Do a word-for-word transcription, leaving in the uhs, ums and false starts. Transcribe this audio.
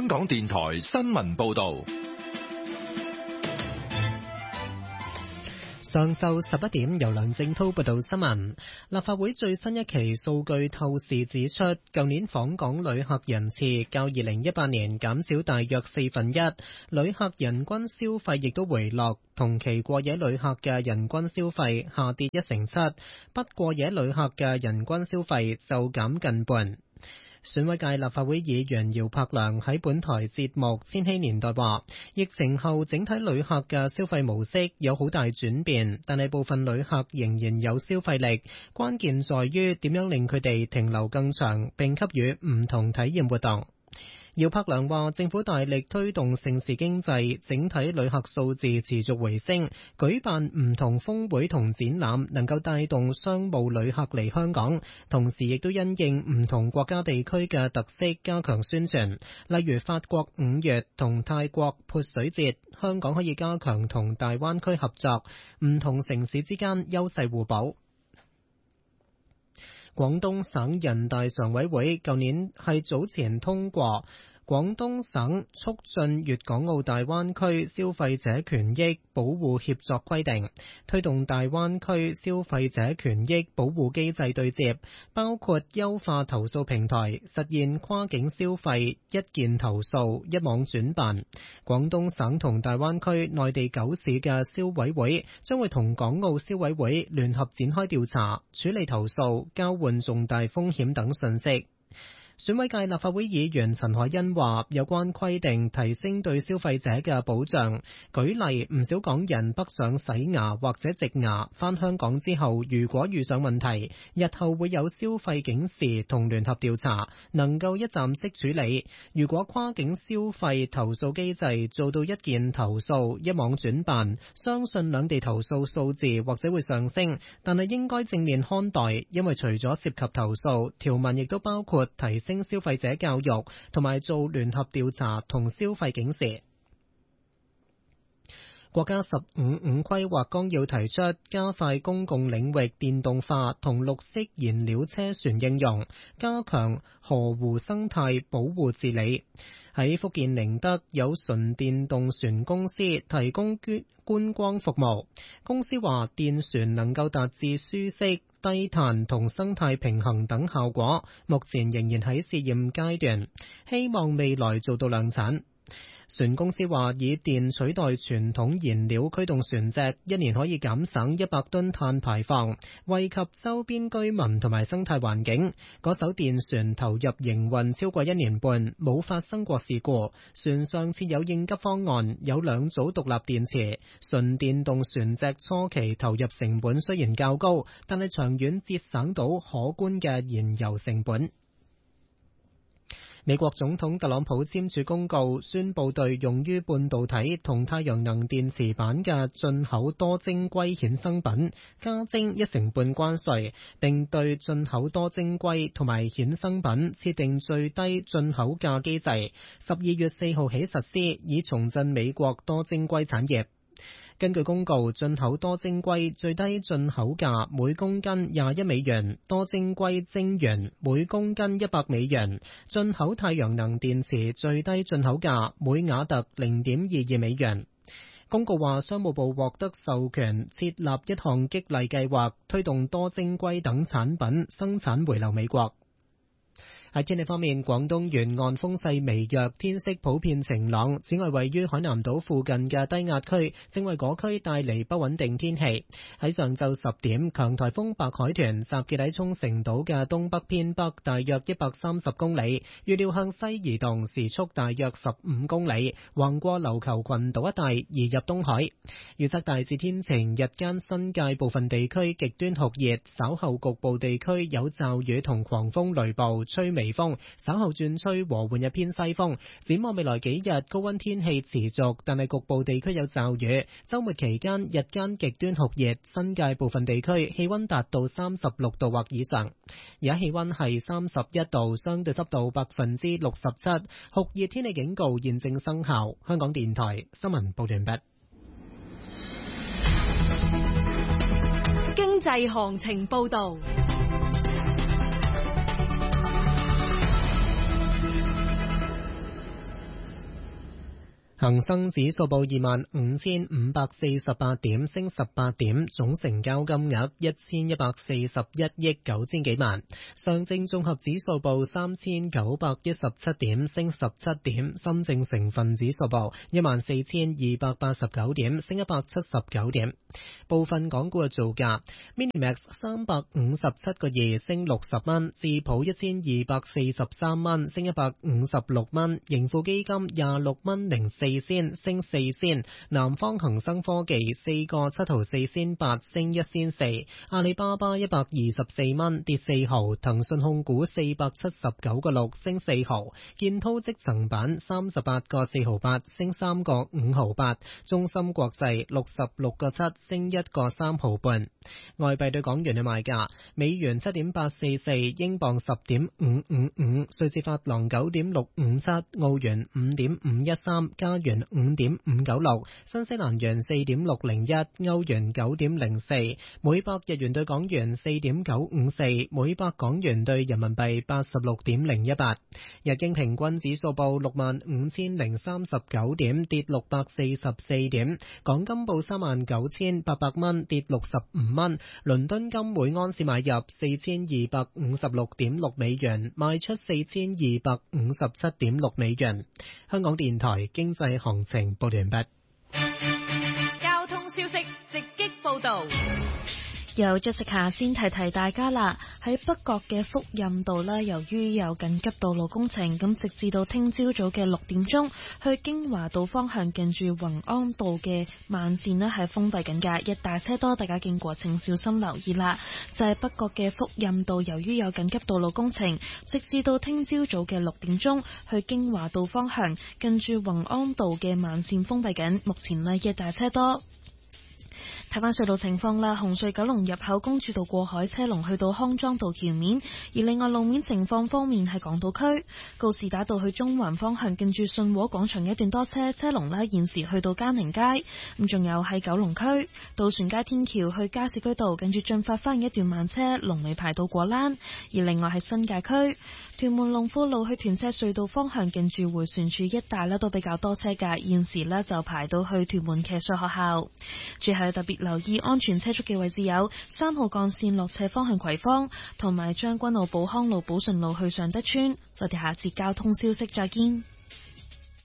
香港電台新聞報道。 上晝十一點，由梁正濤報道新聞。立法會最新一期數據透視指出，舊年訪港旅客人次較二零一八年減少大約四分一，旅客人均消費亦都回落，同期過夜旅客嘅人均消費下跌一成七，不過夜旅客嘅人均消費就減近半。選委界立法會議員姚柏良喺本台節目《千禧年代》話，疫情後整體旅客嘅消費模式有好大轉變，但係部分旅客仍然有消費力，關鍵在於點樣令佢哋停留更長，並給予唔同體驗活動。姚柏良話，政府大力推動盛事經濟，整體旅客數字持續回升，舉辦唔同峰會同展覽，能夠帶動商務旅客嚟香港，同時亦都因應唔同國家地區嘅特色加強宣傳，例如法國五月同泰國潑水節，香港可以加強同大灣區合作，唔同城市之間優勢互補。廣東省人大常委會舊年係早前通過廣東省促進粵港澳大灣區消費者權益保護協作規定，推動大灣區消費者權益保護機制對接，包括優化投訴平台，實現跨境消費一件投訴一網轉辦。廣東省同大灣區內地九市嘅消委會將會同港澳消委會聯合展開調查，處理投訴、交換重大風險等信息。選委界立法會議員陳凱欣話，有關規定提升對消費者嘅保障，舉例唔少港人北上洗牙或者植牙，返香港之後如果遇上問題，日後會有消費警示同聯合調查，能夠一站式處理。如果跨境消費投訴機制做到一件投訴一網轉辦，相信兩地投訴數字或者會上升，但係應該正面看待，因為除咗涉及投訴，條文亦都包括提升消費者教育同埋做聯合調查同消費警示。國家十五五規劃綱要提出加快公共領域電動化同綠色燃料車船應用，加強河湖生態保護治理。喺福建寧德有純電動船公司提供觀光服務，公司話電船能夠達至舒適、低碳同生態平衡等效果，目前仍然喺試驗階段，希望未來做到量產。船公司話以電取代傳統燃料驅動船隻，一年可以減省一百噸碳排放，惠及周邊居民同埋生態環境。嗰艘電船投入營運超過一年半，冇發生過事故。船上設有應急方案，有兩組獨立電池。純電動船隻初期投入成本雖然較高，但係長遠節省到可觀嘅燃油成本。美國總統特朗普簽署公告，宣布對用於半導體同太陽能電池板嘅進口多晶硅衍生品加徵一成半關稅，並對進口多晶硅同埋衍生品設定最低進口價機制，十二月四號起實施，以重振美國多晶硅產業。根據公告，進口多晶硅最低進口價每公斤廿一美元，多晶硅晶圓每公斤一百美元。進口太陽能電池最低進口價每瓦特零點二二美元。公告話，商務部獲得授權設立一項激勵計劃，推動多晶硅等產品生產回流美國。喺天氣方面，廣東沿岸風勢微弱，天色普遍晴朗。此外，位於海南島附近嘅低壓區正為嗰區帶嚟不穩定天氣。喺上晝十點，強颱風白海豚集結喺沖繩島嘅東北偏北大約一百三十公里，預料向西移動，時速大約十五公里，橫過琉球群島一帶移入東海。預測大致天晴，日間新界部分地區極端酷熱，稍後局部地區有驟雨同狂風雷暴，吹微微風，稍後轉吹和緩一偏西風。展望未來幾日，高溫天氣持續，但係局部地區有驟雨。周末期間日間極端酷熱，新界部分地區氣溫達到三十六度或以上。而家氣溫係三十一度，相對濕度百分之六十七，酷熱天氣警告現正生效。香港電台新聞報完畢。 經濟行情報道。 恒生指數報二萬五千五百四十八點，升十八點，總成交金額一千一百四十一億九千幾萬。上證綜合指數報三千九百一十七點，升十七點。深證成分指數報一萬四千二百八十九點，升一百七十九點。部分港股嘅造價 ，Minimax 三百五十七個二，升六十蚊；智普一千二百四十三蚊，升一百五十六蚊；盈富基金廿六蚊零四仙，升四仙；南方恒生科技四個七毫四仙八，升一仙四；阿里巴巴一百二十四蚊，跌四毫；騰訊控股四百七十九個六，升四毫；建滔積層板三十八個四毫八，升三個五毫八；中芯國際六十六個七，升一個三毫半。外幣對港元嘅賣價：美元七點八四四，英鎊十點五五五，瑞士法郎九點六五七，澳元五點五一三，加元五點五九六，新西蘭元四點六零一，歐元九點零四，每百日元對港元四點九五四，每百港元對人民幣八十六點零一八。日經平均指數報六萬五千零三十九點，跌六百四十四點。港金報三萬九千八百蚊，跌六十五蚊。倫敦金每安士買入四千二百五十六點六美元，賣出四千二百五十七點六美元。香港電台經濟行情報完畢。 交通消息直擊報道。 有咗食下先提提大家啦，喺北角嘅福蔭道呢，由於有緊急道路工程，咁直至到聽朝早嘅六點鐘，去京華道方向近住宏安道嘅慢線呢係封閉緊㗎，一大車多，大家經過請小心留意啦。就係北角嘅福蔭道，由於有緊急道路工程，直至到聽朝早嘅六點鐘，去京華道方向近住宏安道嘅慢線封閉緊，目前呢一大車多。睇翻隧道情況啦，紅隧九龍入口公主道過海車龍去到康莊道橋面，而另外路面情況方面係港島區告士打道去中環方向近住信和廣場一段多車，車龍呢現時去到嘉寧街，咁仲有喺九龍區渡船街天橋去加士居道近住進發花園一段慢車，龍尾排到果欄，而另外喺新界區屯門龍富路去屯赤隧道方向近住迴旋處一帶呢都比較多車㗎，現時呢就排到去屯門騎術學校。最後特別留意安全車速嘅位置有三號幹線落斜方向葵芳，同埋將軍澳寶康路寶順路去上德村。我哋下次交通消息再見。